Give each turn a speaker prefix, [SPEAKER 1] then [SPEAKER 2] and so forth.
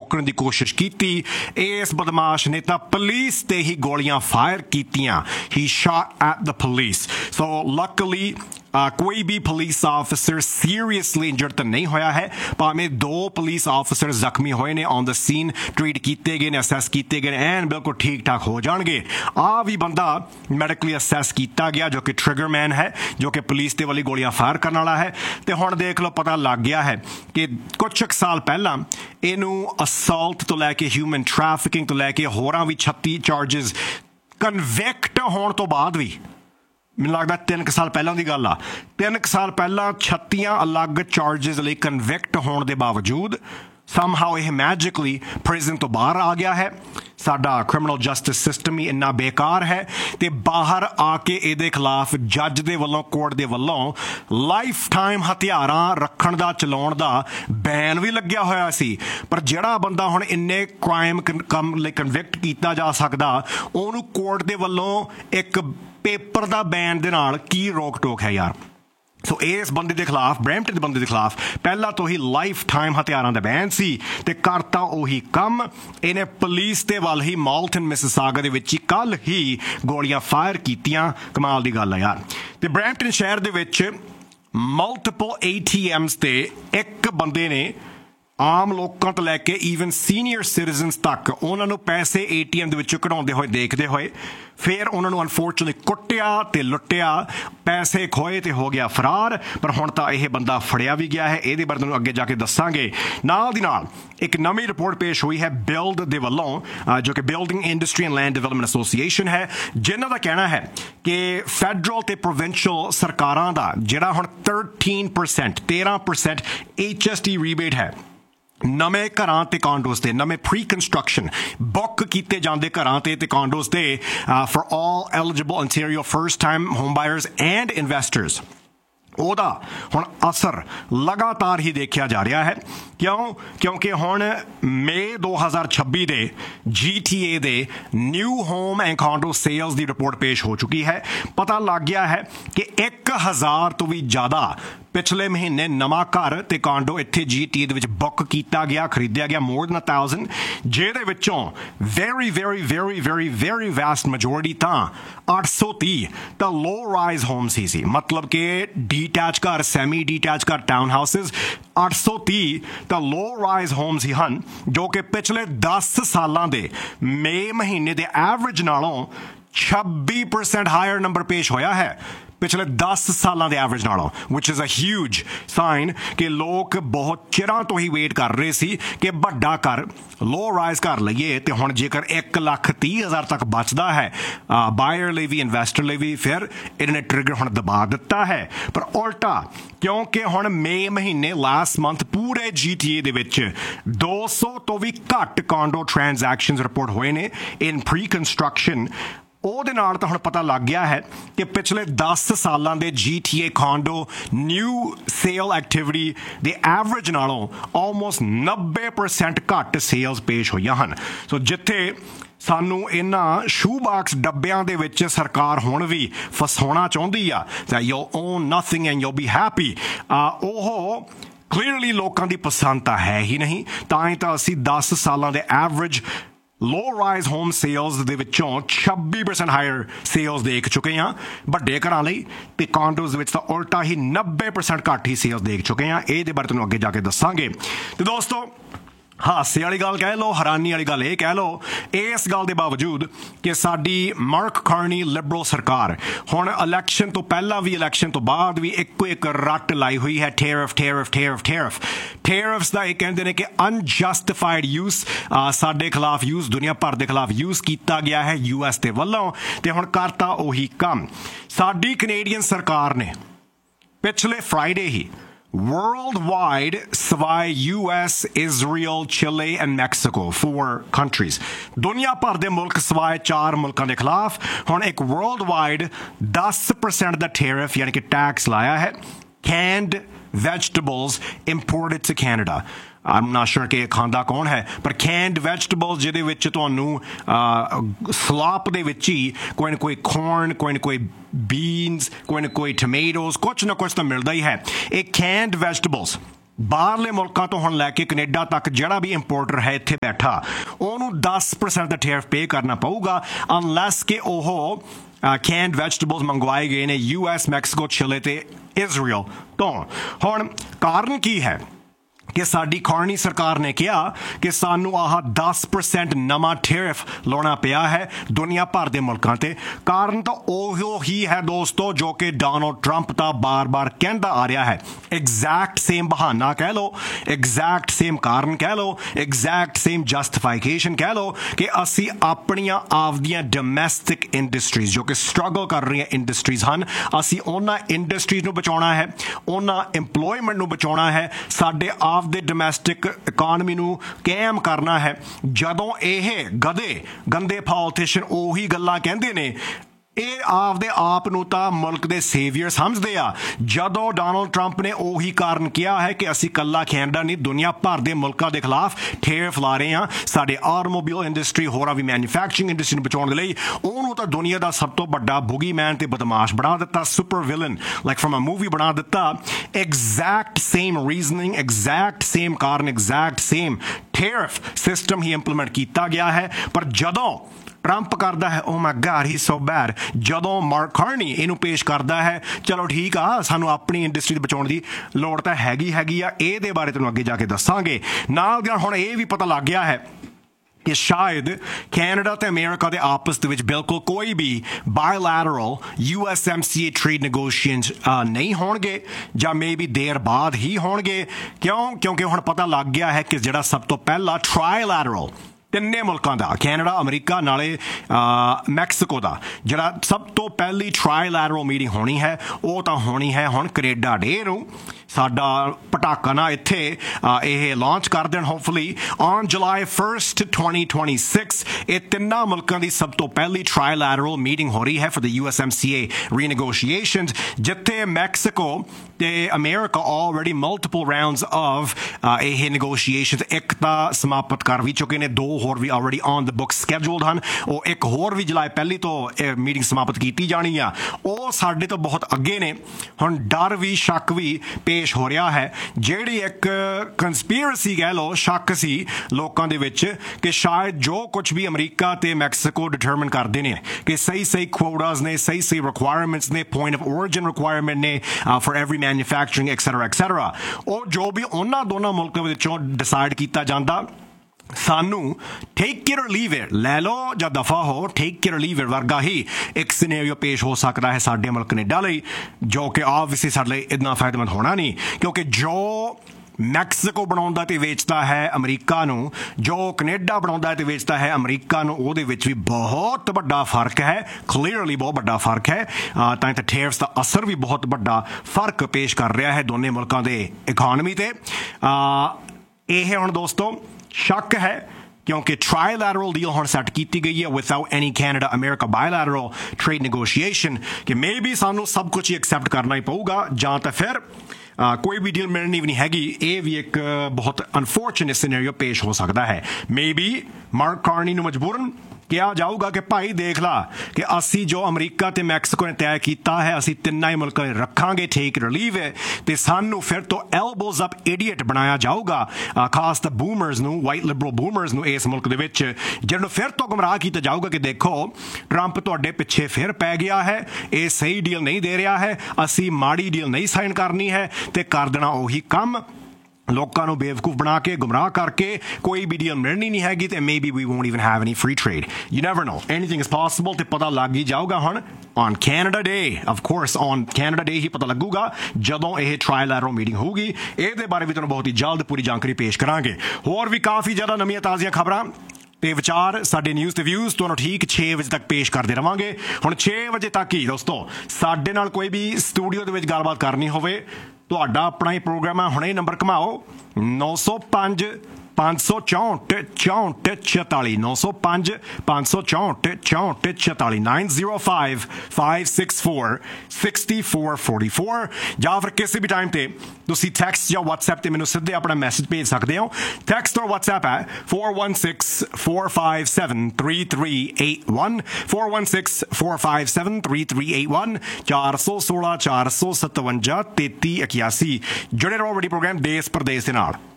[SPEAKER 1] रोकण की कोशिश की। इस बदमाश ने तो पुलिस ते ही गोलियां फायर कीतियां। He shot at the police. So luckily कोई भी पुलिस ऑफिसर सीरियसली इंजर्ड तो नहीं होया है, भावें 2 पुलिस ऑफिसर जख्मी होए ने, ऑन द सीन ट्रीट किए गए ने, असैस किए गए एंड बिल्कुल ठीक ठाक हो जाएंगे। आ भी बंदा मैडिकली असैस किया गया जो कि ट्रिगर मैन है, जो कि पुलिस ते वाली गोलियां फायर करने वाला है। तो हुण देख लो, पता लग गया है कि कुछ साल पहला इनू असॉल्ट तो लैके ह्यूमन ट्रैफिकिंग तो लैके होरां भी 36 चार्जिज कन्विक्ट होने तो बाद भी, ਮੈਨੂੰ ਲੱਗਦਾ 3 ਸਾਲ ਪਹਿਲਾਂ ਦੀ ਗੱਲ ਆ, 3 ਸਾਲ ਪਹਿਲਾਂ 36 ਅਲੱਗ ਚਾਰਜਿਸ ਲਈ ਕਨਵਿਕਟ ਹੋਣ ਦੇ ਬਾਵਜੂਦ ਸਮਹਾਉ ਇਹ ਮੈਜਿਕਲੀ ਪ੍ਰਿਜ਼ਨ ਤੋਂ ਬਾਹਰ ਆ ਗਿਆ ਹੈ। ਸਾਡਾ ਕ੍ਰਿਮੀਨਲ ਜਸਟਿਸ ਸਿਸਟਮ ਹੀ ਇੰਨਾ ਬੇਕਾਰ ਹੈ ਤੇ ਬਾਹਰ ਆ ਕੇ ਇਹਦੇ ਖਿਲਾਫ ਜੱਜ ਦੇ ਵੱਲੋਂ, ਕੋਰਟ ਦੇ ਵੱਲੋਂ ਲਾਈਫ ਟਾਈਮ ਹਥਿਆਰਾਂ ਰੱਖਣ ਦਾ, ਚਲਾਉਣ ਦਾ ਬੈਨ ਵੀ ਲੱਗਿਆ ਹੋਇਆ ਸੀ। ਪਰ ਜਿਹੜਾ ਬੰਦਾ ਹੁਣ ਇੰਨੇ ਕ੍ਰਾਈਮ ਕੰਮ ਲਈ ਕਨਵਿਕਟ ਕੀਤਾ ਜਾ ਸਕਦਾ, ਉਹਨੂੰ ਕੋਰਟ ਦੇ ਵੱਲੋਂ ਇੱਕ पेपर का बैन दे नाल की रोक टोक है यार। सो इस बंदे के खिलाफ, ब्रैम्पटन के बंदे के खिलाफ पहला तो ही लाइफ टाइम हथियारों का बैन सी ते करता उही कम। इन्हें पुलिस के वाल ही माल्टन मिसिसागा दे विच कल ही गोलियां फायर कीतियां। कमाल की गल है यार। ते ब्रैम्पटन शहर दे विच मल्टीपल ATMs ते एक बंदे ने आम लोगों तो लैके ईवन सीनियर सिटीजनस तक उन्होंने पैसे ATM ਦੇ ਵਿੱਚੋਂ ਕਢਾਉਂਦੇ ਹੋਏ ਦੇਖਦੇ ਹੋਏ ਫਿਰ ਉਹਨਾਂ ਨੂੰ ਅਨਫੋਰਚੂਨੇਟਲੀ ਕੁੱਟਿਆ ਤੇ ਲੁੱਟਿਆ, ਪੈਸੇ ਖੋਏ ਤੇ ਹੋ ਗਿਆ ਫਰਾਰ। ਪਰ ਹੁਣ ਤਾਂ ਇਹ ਬੰਦਾ ਫੜਿਆ ਵੀ ਗਿਆ ਹੈ। ਇਹਦੇ ਬਾਰੇ ਤੁਹਾਨੂੰ ਅੱਗੇ ਜਾ ਕੇ ਦੱਸਾਂਗੇ। ਨਾਲ ਦੀ ਨਾਲ ਇੱਕ ਨਵੀਂ ਰਿਪੋਰਟ ਪੇਸ਼ ਹੋਈ ਹੈ ਬਿਲਡ ਦੇ ਵੱਲੋਂ, ਜੋ ਕਿ building industry and land development association ਹੈ, ਜਿਨ੍ਹਾਂ ਦਾ ਕਹਿਣਾ ਹੈ ਕਿ ਫੈਡਰਲ ਤੇ ਪ੍ਰੋਵਿੰਸ਼ੀਅਲ ਸਰਕਾਰਾਂ ਦਾ ਜਿਹੜਾ ਹੁਣ 13% HST ਰੀਬੇਟ ਹੈ ਨਵੇਂ ਘਰਾਂ ਤੇ ਕਾਂਡੋਸ ਤੇ, ਨਵੇਂ ਪ੍ਰੀ ਕੰਸਟਰਕਸ਼ਨ ਬੁੱਕ ਕੀਤੇ ਜਾਂਦੇ ਘਰਾਂ ਤੇ ਕਾਂਡੋਸ ਤੇ for all eligible interior first time home buyers and investors, ਉਹਦਾ ਹੁਣ ਅਸਰ ਲਗਾਤਾਰ ਹੀ ਦੇਖਿਆ ਜਾ ਰਿਹਾ ਹੈ। ਕਿਉਂਕਿ ਹੁਣ ਮਈ 2026 ਦੇ GTA ਦੇ new home and ਕਾਂਡੋ sales the report ਪੇਸ਼ ਹੋ ਚੁੱਕੀ ਹੈ। ਪਤਾ ਲੱਗ ਗਿਆ ਹੈ ਕਿ 1000 ਤੋਂ ਵੀ ਜ਼ਿਆਦਾ ਪਿਛਲੇ ਮਹੀਨੇ ਨਵਾਂ ਘਰ ਤੇ ਕਾਂਡੋ ਇੱਥੇ GTA ਦੇ ਵਿੱਚ ਬੁੱਕ ਕੀਤਾ ਗਿਆ, ਖਰੀਦਿਆ ਗਿਆ, more than 1000, ਜਿਹਦੇ ਵਿੱਚੋਂ very vast majority ਤਾਂ 830 ਤਾਂ low rise homes ਸੀ। ਮਤਲਬ ਕਿ ਡੀਟੈਚ ਘਰ, ਸੈਮੀ ਡੀਟੈਚ ਘਰ, ਟਾਊਨ ਹਾਊਸਿਸ 830 ਤਾਂ low rise homes ਹੀ ਹਨ, ਜੋ ਕਿ ਪਿਛਲੇ 10 ਸਾਲਾਂ ਦੇ ਮਈ ਮਹੀਨੇ ਦੇ ਐਵਰੇਜ ਨਾਲੋਂ 26% ਹਾਇਰ ਨੰਬਰ ਪੇਸ਼ ਹੋਇਆ ਹੈ ਪਿਛਲੇ 10 ਸਾਲਾਂ ਦੇ ਐਵਰੇਜ ਨਾਲੋਂ, ਵਿਚ ਇਜ਼ ਅ ਹਿਊਜ ਸਾਈਨ ਕਿ ਲੋਕ ਬਹੁਤ ਚਿਰਾਂ ਤੋਂ ਹੀ ਵੇਟ ਕਰ ਰਹੇ ਸੀ ਕਿ ਵੱਡਾ ਘਰ, ਲੋ ਰਾਈਜ਼ ਘਰ ਲਈਏ। ਤੇ ਹੁਣ ਜੇਕਰ 1,30,000 ਤੱਕ ਬਚਦਾ ਹੈ ਬਾਇਰ ਲਈ ਵੀ, ਇਨਵੈਸਟਰ ਲਈ ਵੀ, ਫਿਰ ਇਹਨਾਂ ਨੇ ਟ੍ਰਿਗਰ ਹੁਣ ਦਬਾ ਦਿੱਤਾ ਹੈ। ਪਰ ਉਲਟਾ ਕਿਉਂਕਿ ਹੁਣ ਮਈ ਮਹੀਨੇ ਲਾਸਟ ਮੰਥ ਪੂਰੇ GTA ਦੇ ਵਿੱਚ 200 ਤੋਂ ਵੀ ਘੱਟ ਕਾਂਡੋ ਟ੍ਰਾਂਜੈਕਸ਼ਨਸ ਰਿਪੋਰਟ ਹੋਏ ਨੇ ਇਨ ਪ੍ਰੀ ਕੰਸਟਰਕਸ਼ਨ, ਉਹਦੇ ਨਾਲ ਤਾਂ ਹੁਣ ਪਤਾ ਲੱਗ ਗਿਆ ਹੈ ਕਿ ਪਿਛਲੇ 10 ਸਾਲਾਂ ਦੇ GTA ਕਾਂਡੋ ਨਿਊ ਸੇਲ ਐਕਟੀਵਿਟੀ ਦੇ ਐਵਰੇਜ ਨਾਲੋਂ ਆਲਮੋਸਟ 90% ਘੱਟ ਸੇਲਸ ਪੇਸ਼ ਹੋਈਆਂ ਹਨ। ਸੋ ਜਿੱਥੇ ਸਾਨੂੰ ਇਹਨਾਂ ਸ਼ੂ ਬਾਕਸ ਡੱਬਿਆਂ ਦੇ ਵਿੱਚ ਸਰਕਾਰ ਹੁਣ ਵੀ ਫਸਾਉਣਾ ਚਾਹੁੰਦੀ ਆ, you'll own nothing and you'll be happy, ਉਹ ਕਲੀਅਰਲੀ ਲੋਕਾਂ ਦੀ ਪਸੰਦ ਤਾਂ ਹੈ ਹੀ ਨਹੀਂ। ਤਾਂ ਹੀ ਤਾਂ ਅਸੀਂ 10 ਸਾਲਾਂ ਦੇ ਐਵਰੇਜ ਲੋ ਰਾਈਜ਼ ਹੋਮ ਸੇਲਸ ਦੇ ਵਿੱਚੋਂ 26% ਹਾਇਰ ਸੇਲਸ ਦੇਖ ਚੁੱਕੇ ਹਾਂ ਵੱਡੇ ਘਰਾਂ ਲਈ, ਤੇ ਕਾਂਡੋਜ਼ ਦੇ ਵਿੱਚ ਤਾਂ ਉਲਟਾ ਹੀ 90% ਘੱਟ ਹੀ ਸੇਲਸ ਦੇਖ ਚੁੱਕੇ ਹਾਂ। ਇਹਦੇ ਬਾਰੇ ਤੁਹਾਨੂੰ ਅੱਗੇ ਜਾ ਕੇ ਦੱਸਾਂਗੇ। ਤੇ ਦੋਸਤੋ, ਹਾਸੇ ਵਾਲੀ ਗੱਲ ਕਹਿ ਲਓ, ਹੈਰਾਨੀ ਵਾਲੀ ਗੱਲ ਇਹ ਕਹਿ ਲਓ, ਇਸ ਗੱਲ ਦੇ ਬਾਵਜੂਦ ਕਿ ਸਾਡੀ ਮਾਰਕ ਕਾਰਨੀ ਲਿਬਰਲ ਸਰਕਾਰ ਹੁਣ ਇਲੈਕਸ਼ਨ ਤੋਂ ਪਹਿਲਾਂ ਵੀ, ਇਲੈਕਸ਼ਨ ਤੋਂ ਬਾਅਦ ਵੀ ਇੱਕੋ ਇੱਕ ਰੱਟ ਲਾਈ ਹੋਈ ਹੈ ਟੈਰਿਫਸ ਦਾ। ਇਹ ਕਹਿੰਦੇ ਨੇ ਕਿ ਅਨਜਸਟੀਫਾਈਡ ਯੂਜ਼ ਸਾਡੇ ਖਿਲਾਫ ਯੂਜ਼, ਦੁਨੀਆ ਭਰ ਦੇ ਖਿਲਾਫ ਯੂਜ਼ ਕੀਤਾ ਗਿਆ ਹੈ US ਦੇ ਵੱਲੋਂ, ਤੇ ਹੁਣ ਕਰਤਾ ਉਹੀ ਕੰਮ। ਸਾਡੀ ਕੈਨੇਡੀਅਨ ਸਰਕਾਰ ਨੇ ਪਿਛਲੇ Friday he worldwide ਸਵਾਏ US, Israel, Chile and Mexico, 4 countries, ਦੁਨੀਆ ਭਰ ਦੇ ਮੁਲਕ ਸਵਾਏ 4 ਮੁਲਕਾਂ ਦੇ ਖਿਲਾਫ ਹੁਣ ਇੱਕ worldwide 10% ਦਾ ਟੈਰਿਫ ਯਾਨੀ ਕਿ ਟੈਕਸ ਲਾਇਆ ਹੈ canned vegetables imported to Canada। I'm not sure ਕਿ ਖਾਂਦਾ ਕੌਣ ਹੈ, ਪਰ canned vegetables ਜਿਹਦੇ ਵਿੱਚ ਤੁਹਾਨੂੰ ਸਲਾਪ ਦੇ ਵਿੱਚ ਹੀ ਕੋਈ ਨਾ ਕੋਈ corn, ਕੋਈ ਨਾ ਕੋਈ beans, ਕੋਈ ਨਾ ਕੋਈ tomatoes, ਕੁਛ ਨਾ ਕੁਛ ਤਾਂ ਮਿਲਦਾ ਹੀ ਹੈ। ਇਹ canned vegetables ਬਾਹਰਲੇ ਮੁਲਕਾਂ ਤੋਂ ਹੁਣ ਲੈ ਕੇ ਕੈਨੇਡਾ ਤੱਕ ਜਿਹੜਾ ਵੀ ਇੰਪੋਰਟਰ ਹੈ ਇੱਥੇ ਬੈਠਾ ਉਹਨੂੰ 10% ਦਾ ਟੈਰਿਫ ਪੇ ਕਰਨਾ ਪਊਗਾ ਅਨਲੈਸ ਕਿ ਉਹ canned vegetables ਮੰਗਵਾਏ ਗਏ ਨੇ US ਮੈਕਸੀਕੋ ਚਿਲੇ ਤੇ ਇਜ਼ਰਾਈਲ ਤੋਂ। ਹੁਣ ਕਾਰਨ ਕੀ ਹੈ ਕਿ ਸਾਡੀ ਖੌਰਣੀ ਸਰਕਾਰ ਨੇ ਕਿਹਾ ਕਿ ਸਾਨੂੰ ਆਹ 10% ਨਵਾਂ ਟੈਰਿਫ ਲਾਉਣਾ ਪਿਆ ਹੈ ਦੁਨੀਆ ਭਰ ਦੇ ਮੁਲਕਾਂ ਤੇ। ਕਾਰਨ ਤਾਂ ਉਹੀ ਹੀ ਹੈ ਦੋਸਤੋ ਜੋ ਕਿ ਡੋਨਾਲਡ ਟਰੰਪ ਤਾਂ ਬਾਰ-ਬਾਰ ਕਹਿੰਦਾ ਆ ਰਿਹਾ ਹੈ। ਐਗਜ਼ੈਕਟ ਸੇਮ ਬਹਾਨਾ ਕਹਿ ਲਓ, ਐਗਜ਼ੈਕਟ ਸੇਮ ਕਾਰਨ ਕਹਿ ਲਓ, ਐਗਜ਼ੈਕਟ ਸੇਮ ਜਸਟੀਫਿਕੇਸ਼ਨ ਕਹਿ ਲਓ ਕਿ ਅਸੀਂ ਆਪਣੀਆਂ ਆਪਦੀਆਂ ਡੋਮੈਸਟਿਕ ਇੰਡਸਟਰੀਜ਼ ਜੋ ਕਿ ਸਟਰਗਲ ਕਰ ਰਹੀਆਂ ਇੰਡਸਟਰੀਜ਼ ਹਨ, ਅਸੀਂ ਉਹਨਾਂ ਇੰਡਸਟਰੀਜ਼ ਨੂੰ ਬਚਾਉਣਾ ਹੈ, ਉਹਨਾਂ ਇੰਪਲੋਇਮੈਂਟ ਨੂੰ ਬਚਾਉਣਾ ਹੈ, ਸਾਡੇ ਆਪਦੇ ਡੋਮੈਸਟਿਕ ਇਕਾਨਮੀ ਨੂੰ ਕਾਇਮ ਕਰਨਾ ਹੈ। ਜਦੋਂ ਇਹ ਗੰਦੇ ਪੋਲੀਟੀਸ਼ੀਅਨ ਉਹੀ ਗੱਲਾਂ ਕਹਿੰਦੇ ਨੇ, ਇਹ ਆਪਦੇ ਆਪ ਨੂੰ ਤਾਂ ਮੁਲਕ ਦੇ ਸੇਵੀਅਰ ਸਮਝਦੇ ਆ। ਜਦੋਂ ਡੋਨਾਲਡ ਟਰੰਪ ਨੇ ਉਹੀ ਕਾਰਨ ਕਿਹਾ ਹੈ ਕਿ ਅਸੀਂ ਕੱਲਾ ਕੈਨੇਡਾ ਨਹੀਂ ਦੁਨੀਆ ਭਰ ਦੇ ਮੁਲਕਾਂ ਦੇ ਖਿਲਾਫ ਟੈਰਿਫ ਲਾ ਰਹੇ ਹਾਂ ਸਾਡੇ ਆਟੋਮੋਬਾਈਲ ਇੰਡਸਟਰੀ ਹੋਰਾਂ ਵੀ ਮੈਨੂਫੈਕਚਰਿੰਗ ਇੰਡਸਟਰੀ ਨੂੰ ਬਚਾਉਣ ਦੇ ਲਈ, ਉਹਨੂੰ ਤਾਂ ਦੁਨੀਆ ਦਾ ਸਭ ਤੋਂ ਵੱਡਾ ਬੁਗੀਮੈਨ ਤੇ ਬਦਮਾਸ਼ ਬਣਾ ਦਿੱਤਾ, super villain like from a movie ਬਣਾ ਦਿੱਤਾ। Exact same reasoning, exact same ਕਾਰਨ, ਐਗਜ਼ੈਕਟ ਸੇਮ ਟੈਰਿਫ ਸਿਸਟਮ ਹੀ ਇੰਪਲੀਮੈਂਟ ਕੀਤਾ ਗਿਆ ਹੈ। ਪਰ ਜਦੋਂ ਟਰੰਪ ਕਰਦਾ ਹੈ ਓ ਮਾਈ ਗॉड ਹੀ ਸੋ ਬੈਡ, ਜਦੋਂ ਮਾਰਕ ਕਾਰਨੀ ਇਹਨੂੰ ਪੇਸ਼ ਕਰਦਾ ਹੈ ਚਲੋ ਠੀਕ ਆ ਸਾਨੂੰ ਆਪਣੀ ਇੰਡਸਟਰੀ ਦੇ ਬਚਾਉਣ ਦੀ ਲੋੜ ਤਾਂ ਹੈਗੀ ਆ, ਇਹਦੇ ਬਾਰੇ ਤੁਹਾਨੂੰ ਅੱਗੇ ਜਾ ਕੇ ਦੱਸਾਂਗੇ। ਨਾਲ ਦੀ ਨਾਲ ਹੁਣ ਇਹ ਵੀ ਪਤਾ ਲੱਗ ਗਿਆ ਹੈ ਕਿ ਸ਼ਾਇਦ ਕੈਨੇਡਾ ਤੇ ਅਮਰੀਕਾ ਦੇ ਆਪਸ ਦੇ ਵਿੱਚ ਬਿਲਕੁਲ ਕੋਈ ਵੀ ਬਾਇਲੈਟਰਲ USMCA ਟ੍ਰੇਡ ਨੈਗੋਸ਼ੀਏਸ਼ਨਸ ਨਹੀਂ ਹੋਣਗੇ ਜਾਂ ਮੇਬੀ ਦੇਰ ਬਾਅਦ ਹੀ ਹੋਣਗੇ। ਕਿਉਂਕਿ ਹੁਣ ਪਤਾ ਲੱਗ ਗਿਆ ਹੈ ਕਿ ਜਿਹੜਾ ਸਭ ਤੋਂ ਪਹਿਲਾ ਟ੍ਰਾਈਲੈਟਰਲ ਤਿੰਨੇ ਮੁਲਕਾਂ ਦਾ ਕੈਨੇਡਾ, ਅਮਰੀਕਾ ਨਾਲੇ ਮੈਕਸੀਕੋ ਦਾ ਜਿਹੜਾ ਸਭ ਤੋਂ ਪਹਿਲੀ ਟ੍ਰਾਈਲੈਟਰਲ ਮੀਟਿੰਗ ਹੋਣੀ ਹੈ ਉਹ ਤਾਂ ਹੋਣੀ ਹੈ ਹੁਣ ਕੈਨੇਡਾ ਡੇ ਨੂੰ। ਸਾਡਾ ਪਟਾਕਾ ਨਾ ਇੱਥੇ ਇਹ ਲਾਂਚ ਕਰ ਦੇਣ ਹੋਪਫੁਲੀ ਔਨ ਜੁਲਾਈ 1 2026। ਇਹ ਤਿੰਨਾਂ ਮੁਲਕਾਂ ਦੀ ਸਭ ਤੋਂ ਪਹਿਲੀ ਟ੍ਰਾਈਲੈਟਰਲ ਮੀਟਿੰਗ ਹੋ ਰਹੀ ਹੈ ਫॉर द USMCA ਰੀਨੈਗੋਸ਼ੀਏਸ਼ਨਸ, ਜਿੱਥੇ ਮੈਕਸੀਕੋ ਤੇ America already multiple rounds of ਇਹ ਨੈਗੋਸ਼ੀਏਸ਼ਨਸ ਇੱਕ ਤਾਂ ਸਮਾਪਤ ਕਰ ਵੀ ਚੁੱਕੇ ਨੇ, ਦੋ ਹੋਰ ਵੀ ਆਲਰੇਡੀ ਔਨ ਦ ਬੁੱਕ ਸਕੈਜੂਲਡ ਹਨ, ਉਹ ਇੱਕ ਹੋਰ ਵੀ ਜੁਲਾਈ 1 ਤੋਂ ਇਹ ਮੀਟਿੰਗ ਸਮਾਪਤ ਕੀਤੀ ਜਾਣੀ ਆ। ਉਹ ਸਾਡੇ ਤੋਂ ਬਹੁਤ ਅੱਗੇ ਨੇ। ਹੁਣ ਡਰ ਵੀ ਸ਼ੱਕ ਵੀ ਪੇਸ਼ ਹੋ ਰਿਹਾ ਹੈ, ਜਿਹੜੀ ਇੱਕ ਕੰਸਪੀਰੇਸੀ ਕਹਿ ਲਓ, ਸ਼ੱਕ ਸੀ ਲੋਕਾਂ ਦੇ ਵਿੱਚ ਕਿ ਸ਼ਾਇਦ ਜੋ ਕੁਝ ਵੀ ਅਮਰੀਕਾ ਤੇ ਮੈਕਸੀਕੋ ਡਿਟਰਮਨ ਕਰਦੇ ਨੇ ਕਿ ਸਹੀ ਕੁਓਟਾਸ ਨੇ, ਸਹੀ ਰਿਕੁਆਇਰਮੈਂਟਸ ਨੇ, ਪੁਆਇੰਟ ਆਫ origin ਰਿਕੁਆਇਰਮੈਂਟ ਨੇ ਫॉर ਐਵਰੀ ਮੈਨੂਫੈਕਚਰਿੰਗ ਐਕਸੈਟਰਾ, ਉਹ ਜੋ ਵੀ ਉਹਨਾਂ ਦੋਨਾਂ ਮੁਲਕਾਂ ਵਿੱਚੋਂ ਡਿਸਾਈਡ ਕੀਤਾ ਜਾਂਦਾ, ਸਾਨੂੰ take it or leave it, ਲੈ ਲਓ ਜਾਂ ਦਫਾ ਹੋ, take it or leave it ਵਰਗਾ ਹੀ ਇੱਕ ਸਿਨੈਰੀਓ ਪੇਸ਼ ਹੋ ਸਕਦਾ ਹੈ ਸਾਡੇ ਮੁਲਕ ਕੈਨੇਡਾ ਲਈ, ਜੋ ਕਿ ਆਬਵੀਅਸਲੀ ਸਾਡੇ ਲਈ ਇੰਨਾ ਫਾਇਦੇਮੰਦ ਹੋਣਾ ਨਹੀਂ। ਕਿਉਂਕਿ ਜੋ ਮੈਕਸੀਕੋ ਬਣਾਉਂਦਾ ਤੇ ਵੇਚਦਾ ਹੈ ਅਮਰੀਕਾ ਨੂੰ, ਜੋ ਕੈਨੇਡਾ ਬਣਾਉਂਦਾ ਤੇ ਵੇਚਦਾ ਹੈ ਅਮਰੀਕਾ ਨੂੰ, ਉਹਦੇ ਵਿੱਚ ਵੀ ਬਹੁਤ ਵੱਡਾ ਫਰਕ ਹੈ, ਕਲੀਅਰਲੀ ਬਹੁਤ ਵੱਡਾ ਫਰਕ ਹੈ। ਤਾਂ ਤੇ ਟੈਰਿਫਸ ਦਾ ਅਸਰ ਵੀ ਬਹੁਤ ਵੱਡਾ ਫਰਕ ਪੇਸ਼ ਕਰ ਰਿਹਾ ਹੈ ਦੋਨੇ ਮੁਲਕਾਂ ਦੇ ਇਕਾਨਮੀ ਤੇ। ਇਹ ਹੁਣ ਦੋਸਤੋ ਸ਼ੱਕ ਹੈ ਕਿਉਂਕਿ ਟ੍ਰਾਈਲੈਟਰਲ ਡੀਲ ਹੁਣ ਸੈੱਟ ਕੀਤੀ ਗਈ ਹੈ without any Canada America ਬਾਇਲੈਟਰਲ trade negotiation ਕਿ ਮੇਬੀ ਸਾਨੂੰ ਸਭ ਕੁਝ ਹੀ ਐਕਸੈਪਟ ਕਰਨਾ ਹੀ ਪਊਗਾ ਜਾਂ ਤਾਂ ਫਿਰ ਕੋਈ ਵੀ ਡੀਲ ਮਿਲਣੀ ਵੀ ਨਹੀਂ ਹੈਗੀ। ਇਹ ਵੀ ਇੱਕ ਬਹੁਤ ਅਨਫੋਰਚੂਨੇਟ ਸਿਨੈਰੀਓ ਪੇਸ਼ ਹੋ ਸਕਦਾ ਹੈ। ਮੇਬੀ ਮਾਰਕ ਕਾਰਨੀ ਨੂੰ ਮਜਬੂਰਨ ਕਿਹਾ ਜਾਊਗਾ ਕਿ ਭਾਈ ਦੇਖ ਲਾ ਕਿ ਅਸੀਂ ਜੋ ਅਮਰੀਕਾ ਤੇ ਮੈਕਸੀਕੋ ਨੇ ਤੈਅ ਕੀਤਾ ਹੈ ਅਸੀਂ ਤਿੰਨਾਂ ਹੀ ਮੁਲਕਾਂ ਨੇ ਰੱਖਾਂਗੇ, take it or leave it, ਤੇ ਸਾਨੂੰ ਫਿਰ ਤੋਂ ਐਲਬੋਜ਼ ਅਪ ਇਡੀਅਟ ਬਣਾਇਆ ਜਾਊਗਾ, ਖਾਸ ਤਾਂ ਬੂਮਰਸ ਨੂੰ, ਵਾਈਟ ਲਿਬਰਲ ਬੂਮਰਸ ਨੂੰ ਇਸ ਮੁਲਕ ਦੇ ਵਿੱਚ, ਜਿਹਨਾਂ ਨੂੰ ਫਿਰ ਤੋਂ ਗੁੰਮਰਾਹ ਕੀਤਾ ਜਾਊਗਾ ਕਿ ਦੇਖੋ ਟਰੰਪ ਤੁਹਾਡੇ ਪਿੱਛੇ ਫਿਰ ਪੈ ਗਿਆ ਹੈ, ਇਹ ਸਹੀ ਡੀਲ ਨਹੀਂ ਦੇ ਰਿਹਾ ਹੈ, ਅਸੀਂ ਮਾੜੀ ਡੀਲ ਨਹੀਂ ਸਾਈਨ ਕਰਨੀ ਹੈ ਤੇ ਕਰ ਦੇਣਾ ਉਹੀ ਕੰਮ, ਲੋਕਾਂ ਨੂੰ ਬੇਵਕੂਫ ਬਣਾ ਕੇ ਗੁੰਮਰਾਹ ਕਰਕੇ ਕੋਈ ਵੀ ਡੀਲ ਮਿਲਣੀ ਨਹੀਂ ਹੈਗੀ ਤੇ maybe we won't even have any free trade. You never know, anything is possible ਤੇ ਪਤਾ ਲੱਗ ਹੀ ਜਾਊਗਾ ਹੁਣ on Canada day. Of course on Canada ਡੇ ਹੀ ਪਤਾ ਲੱਗੂਗਾ ਜਦੋਂ ਇਹ ਟ੍ਰਾਈਲੈਟਰਲ ਮੀਟਿੰਗ ਹੋਊਗੀ। ਇਹਦੇ ਬਾਰੇ ਵੀ ਤੁਹਾਨੂੰ ਬਹੁਤ ਹੀ ਜਲਦ ਪੂਰੀ ਜਾਣਕਾਰੀ ਪੇਸ਼ ਕਰਾਂਗੇ। ਹੋਰ ਵੀ ਕਾਫੀ ਜ਼ਿਆਦਾ ਨਵੀਆਂ ਤਾਜ਼ੀਆਂ ਖਬਰਾਂ ਤੇ ਵਿਚਾਰ ਸਾਡੇ ਨਿਊਜ਼ ਤੇ ਵਿਊਜ਼ ਤੁਹਾਨੂੰ ਠੀਕ 6 ਵਜੇ ਤੱਕ ਪੇਸ਼ ਕਰਦੇ ਰਵਾਂਗੇ। ਹੁਣ 6 ਵਜੇ ਤੱਕ ਹੀ ਦੋਸਤੋ ਸਾਡੇ ਨਾਲ ਕੋਈ ਵੀ ਸਟੂਡੀਓ ਦੇ ਵਿੱਚ ਗੱਲਬਾਤ ਕਰਨੀ ਹੋਵੇ, ਤੁਹਾਡਾ ਆਪਣਾ ਹੀ ਪ੍ਰੋਗਰਾਮ ਹੈ, ਹੁਣੇ ਨੰਬਰ ਘੁਮਾਓ 905 564 64 46 905 564 64 46 905 564 6444 ਜਾਂ ਫਿਰ ਕਿਸੇ ਵੀ ਟਾਈਮ ਤੇ ਤੁਸੀਂ ਟੈਕਸਟ ਜਾਂ WhatsApp ਤੇ ਮੈਨੂੰ ਸਿੱਧੇ ਆਪਣਾ ਮੈਸੇਜ ਭੇਜ ਸਕਦੇ ਹੋ ਟੈਕਸਟ ਔਰ WhatsApp ਹੈ 4164573381 4164573381 416 457 3381 ਜੁੜੇ ਰਹੋ ਵੱਡੀ ਪ੍ਰੋਗਰਾਮ ਦੇਸ਼ ਪ੍ਰਦੇਸ਼ ਦੇ ਨਾਲ